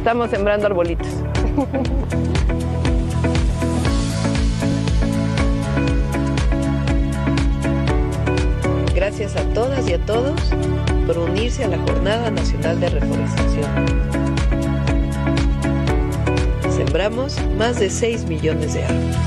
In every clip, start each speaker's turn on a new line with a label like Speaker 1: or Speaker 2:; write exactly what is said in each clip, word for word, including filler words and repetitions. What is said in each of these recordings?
Speaker 1: estamos sembrando arbolitos.
Speaker 2: Gracias a todas y a todos por unirse a la Jornada Nacional de Reforestación. Sembramos más de seis millones de árboles.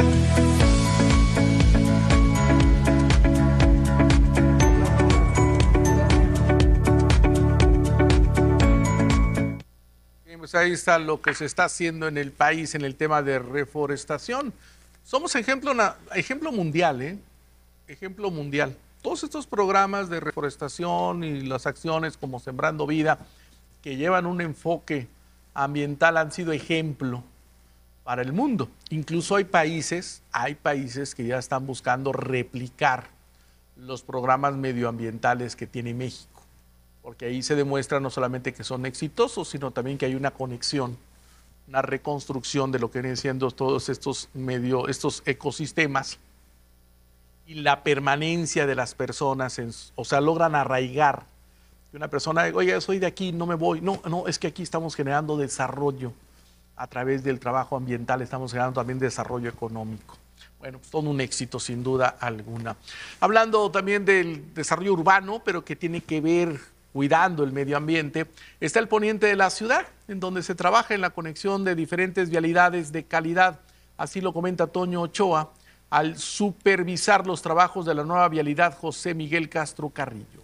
Speaker 3: Pues ahí está lo que se está haciendo en el país en el tema de reforestación. Somos ejemplo, ejemplo mundial, ¿eh? Ejemplo mundial. Todos estos programas de reforestación y las acciones como Sembrando Vida, que llevan un enfoque ambiental, han sido ejemplo para el mundo. Incluso hay países, hay países que ya están buscando replicar los programas medioambientales que tiene México, porque ahí se demuestra no solamente que son exitosos, sino también que hay una conexión, una reconstrucción de lo que vienen siendo todos estos medio, estos ecosistemas y la permanencia de las personas, en, o sea, logran arraigar. Que una persona, oye, soy de aquí, no me voy. No, no, es que aquí estamos generando desarrollo a través del trabajo ambiental, estamos generando también desarrollo económico. Bueno, pues todo un éxito sin duda alguna. Hablando también del desarrollo urbano, pero que tiene que ver cuidando el medio ambiente, está el poniente de la ciudad, en donde se trabaja en la conexión de diferentes vialidades de calidad. Así lo comenta Toño Ochoa al supervisar los trabajos de la nueva vialidad José Miguel Castro Carrillo.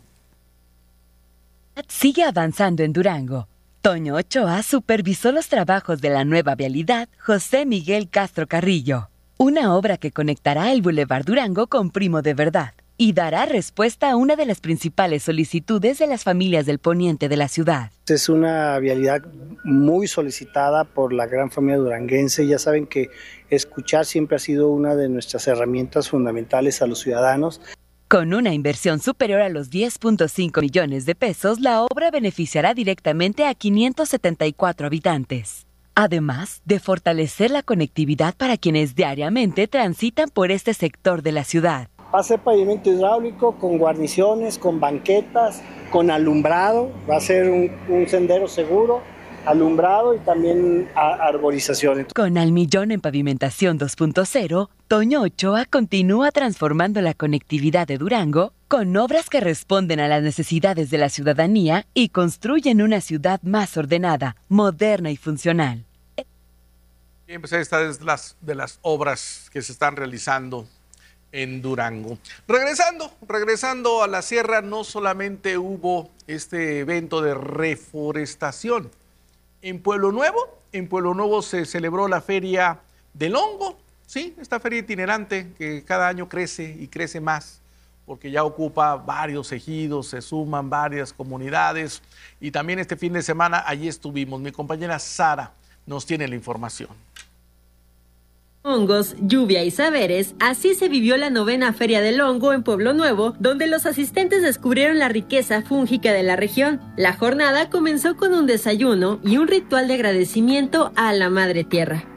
Speaker 4: Sigue avanzando en Durango. Toño Ochoa supervisó los trabajos de la nueva vialidad José Miguel Castro Carrillo, una obra que conectará el Boulevard Durango con Primo de Verdad y dará respuesta a una de las principales solicitudes de las familias del poniente de la ciudad.
Speaker 5: Es una vialidad muy solicitada por la gran familia duranguense. Ya saben que escuchar siempre ha sido una de nuestras herramientas fundamentales a los ciudadanos.
Speaker 4: Con una inversión superior a los diez punto cinco millones de pesos, la obra beneficiará directamente a quinientos setenta y cuatro habitantes. Además de fortalecer la conectividad para quienes diariamente transitan por este sector de la ciudad.
Speaker 5: Va a ser pavimento hidráulico con guarniciones, con banquetas, con alumbrado. Va a ser un, un sendero seguro, alumbrado y también arborización.
Speaker 4: Con Al Millón en Pavimentación dos punto cero, Toño Ochoa continúa transformando la conectividad de Durango con obras que responden a las necesidades de la ciudadanía y construyen una ciudad más ordenada, moderna y funcional.
Speaker 3: Bien, pues esta es las, de las obras que se están realizando en Durango. Regresando, regresando a la sierra, no solamente hubo este evento de reforestación. En Pueblo Nuevo, en Pueblo Nuevo se celebró la Feria del Hongo, sí, esta feria itinerante que cada año crece y crece más, porque ya ocupa varios ejidos, se suman varias comunidades, y también este fin de semana allí estuvimos. Mi compañera Sara nos tiene la información.
Speaker 6: Hongos, lluvia y saberes, así se vivió la novena Feria del Hongo en Pueblo Nuevo, donde los asistentes descubrieron la riqueza fúngica de la región. La jornada comenzó con un desayuno y un ritual de agradecimiento a la Madre Tierra.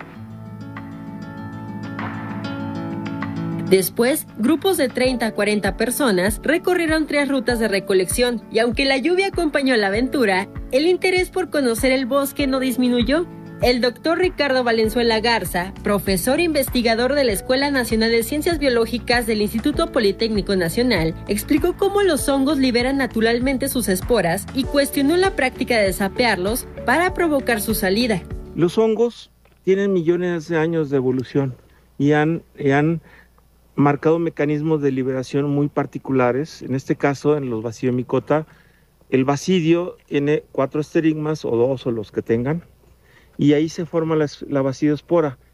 Speaker 6: Después, grupos de treinta a cuarenta personas recorrieron tres rutas de recolección, y aunque la lluvia acompañó la aventura, el interés por conocer el bosque no disminuyó. El doctor Ricardo Valenzuela Garza, profesor e investigador de la Escuela Nacional de Ciencias Biológicas del Instituto Politécnico Nacional, explicó cómo los hongos liberan naturalmente sus esporas y cuestionó la práctica de sapearlos para provocar su salida.
Speaker 7: Los hongos tienen millones de años de evolución y han, y han marcado mecanismos de liberación muy particulares. En este caso, en los Basidiomycota, el basidio tiene cuatro esterigmas o dos o los que tengan, y ahí se forma la, la basidiospora.